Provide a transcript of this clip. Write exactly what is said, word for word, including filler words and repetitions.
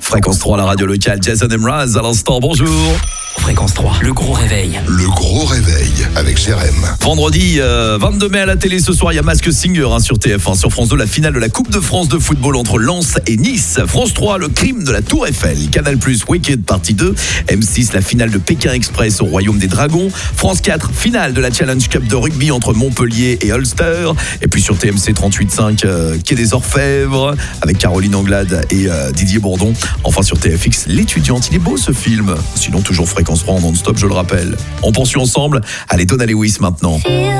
Fréquence trois, la radio locale, Jason Mraz à l'instant, bonjour. Fréquence trois, le gros réveil. Le gros réveil avec Jérém. Vendredi euh, vingt-deux mai à la télé, ce soir il y a Mask Singer hein, sur T F un. Sur France deux, la finale de la Coupe de France de football entre Lens et Nice. France trois, le crime de la Tour Eiffel. Canal plus, Wicked partie deux. M six, la finale de Pékin Express au Royaume des Dragons. France quatre, finale de la Challenge Cup de rugby entre Montpellier et Ulster. Et puis sur T M C trente-huit cinq, euh, Quai des Orfèvres avec Caroline Anglade et euh, Didier Bourdon. Enfin sur T F X, L'étudiante. Il est beau ce film. Sinon toujours Fréquence trois en non-stop, je le rappelle. On poursuit ensemble. Allez, Donna Lewis maintenant.